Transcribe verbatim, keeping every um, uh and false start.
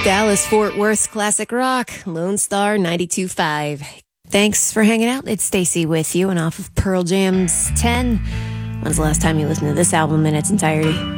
Dallas Fort Worth classic rock, Lone Star ninety-two point five. Thanks for hanging out. It's Stacy with you, and off of Pearl Jam's ten. When's the last time you listened to this album in its entirety?